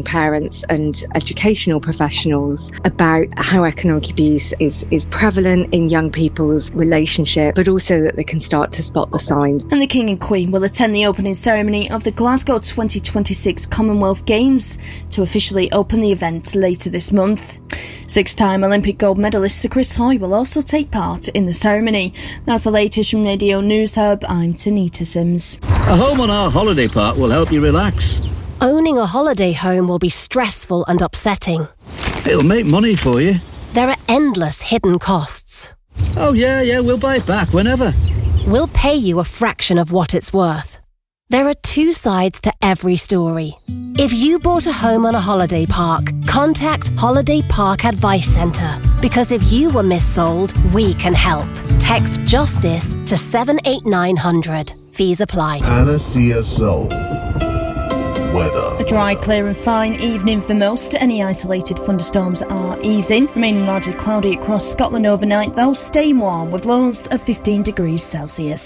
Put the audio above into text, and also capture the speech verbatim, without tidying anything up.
young parents and educational professionals about how economic abuse is, is prevalent in young people's relationship, but also that they can start to spot the signs. And the King and Queen will attend the opening ceremony of the Glasgow twenty twenty-six Commonwealth Games to officially open the event later this month. Six-time Olympic gold medalist Sir Chris Hoy will also take part in the ceremony. That's the latest from Radio News Hub. I'm Tanita Sims. A home on our holiday park will help you relax. Owning a holiday home will be stressful and upsetting. It'll make money for you. There are endless hidden costs. Oh yeah, yeah, we'll buy it back whenever. We'll pay you a fraction of what it's worth. There are two sides to every story. If you bought a home on a holiday park, contact Holiday Park Advice Centre. Because if you were missold, we can help. Text JUSTICE to seven eight nine hundred. Fees apply. Panacea Soul. Weather. A dry, clear and fine evening for most. Any isolated thunderstorms are easing. Remaining largely cloudy across Scotland overnight, though staying warm with lows of fifteen degrees Celsius.